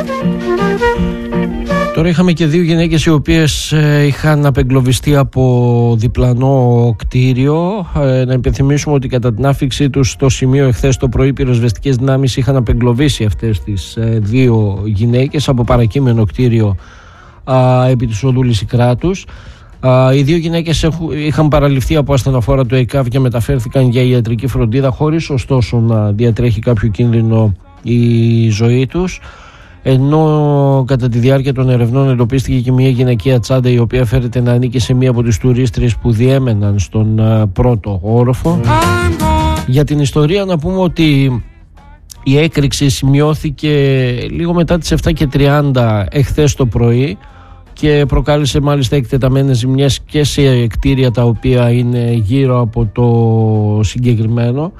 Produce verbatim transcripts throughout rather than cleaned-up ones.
Τώρα είχαμε και δύο γυναίκες οι οποίες ε, είχαν απεγκλωβιστεί από διπλανό κτίριο. Ε, να υπενθυμίσουμε ότι κατά την άφηξή τους στο σημείο εχθές το πρωί πυροσβεστικές δυνάμεις είχαν απεγκλωβίσει αυτές τις ε, δύο γυναίκες από παρακείμενο κτίριο ε, επί της οδού Λυσικράτους. Uh, οι δύο γυναίκες έχου, είχαν παραληφθεί από ασθενοφόρα του ΕΚΑΒ και μεταφέρθηκαν για ιατρική φροντίδα, χωρίς ωστόσο να διατρέχει κάποιο κίνδυνο η ζωή τους, ενώ κατά τη διάρκεια των ερευνών εντοπίστηκε και μια γυναικεία τσάντα η οποία φέρεται να ανήκει σε μία από τις τουρίστριες που διέμεναν στον uh, πρώτο όροφο. Για την ιστορία να πούμε ότι η έκρηξη σημειώθηκε λίγο μετά τις επτά και τριάντα εχθές το πρωί και προκάλεσε μάλιστα εκτεταμένες ζημιές και σε κτίρια τα οποία είναι γύρω από το συγκεκριμένο.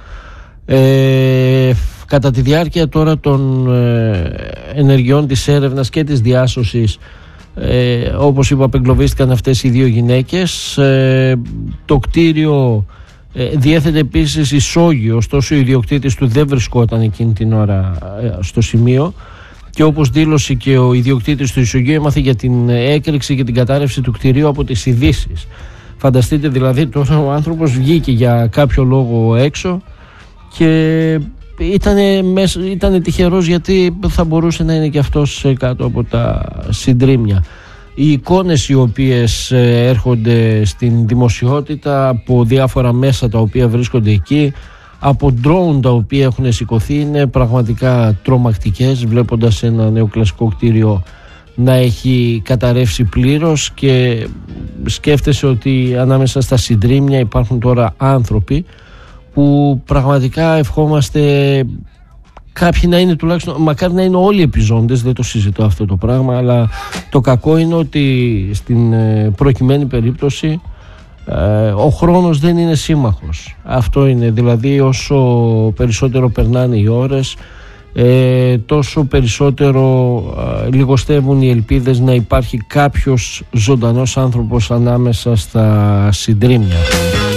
Ε, κατά τη διάρκεια τώρα των ε, ενεργειών της έρευνας και της διάσωσης, ε, όπως είπα, απεγκλωβίστηκαν αυτές οι δύο γυναίκες. Ε, το κτίριο ε, διέθετε επίσης ισόγειο, ωστόσο ο ιδιοκτήτης του δεν βρισκόταν εκείνη την ώρα ε, στο σημείο. Και όπως δήλωσε και ο ιδιοκτήτης του ισογείου, έμαθε για την έκρηξη και την κατάρρευση του κτηρίου από τις ειδήσεις. Φανταστείτε δηλαδή, τώρα ο άνθρωπος βγήκε για κάποιο λόγο έξω και ήτανε, ήτανε τυχερός, γιατί θα μπορούσε να είναι και αυτός κάτω από τα συντρίμμια. Οι εικόνες οι οποίες έρχονται στην δημοσιότητα από διάφορα μέσα τα οποία βρίσκονται εκεί, από ντρόουν τα οποία έχουν σηκωθεί, είναι πραγματικά τρομακτικές, βλέποντας ένα νεοκλασικό κτίριο να έχει καταρρεύσει πλήρως και σκέφτεσαι ότι ανάμεσα στα συντρίμμια υπάρχουν τώρα άνθρωποι που πραγματικά ευχόμαστε κάποιοι να είναι, τουλάχιστον μακάρι να είναι όλοι επιζώντες, δεν το συζητώ αυτό το πράγμα, αλλά το κακό είναι ότι στην προκειμένη περίπτωση ο χρόνος δεν είναι σύμμαχος. Αυτό είναι, δηλαδή όσο περισσότερο περνάνε οι ώρες, ε, τόσο περισσότερο ε, λιγοστεύουν οι ελπίδες να υπάρχει κάποιος ζωντανός άνθρωπος ανάμεσα στα συντρίμμια.